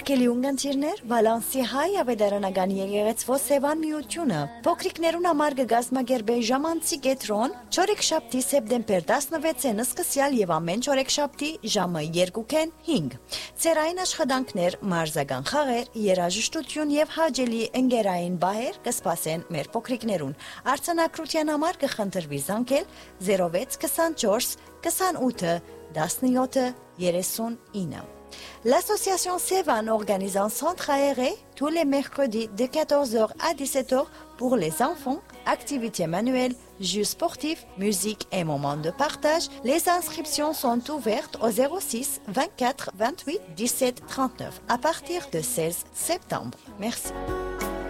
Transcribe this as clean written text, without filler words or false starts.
Հարգելի ունգընտիրներ, Վալանսի հայ ավետարանական եկեղեցվո Սևան միությունը փոքրիկներուն համար կգազմագերբե ժամանցի կետրոն չորեքշաբթի սեպտեմբեր 16-ին սկսյալ եւ ամեն չորեքշաբթի ժամը 2-ին 5։ Ցերային աշխատանքներ, մարզական խաղեր, երաժշտություն եւ հաճելի ընկերային բահեր կսպասեն մեր փոքրիկներուն։ Արձանագրության համար կխնդրվի զանգել 06 24 28 17 39։ L'association Sevan organise un centre aéré tous les mercredis de 14h à 17h pour les enfants, activités manuelles, jeux sportifs, musique et moments de partage. Les inscriptions sont ouvertes au 06 24 28 17 39 à partir de 16 septembre. Merci.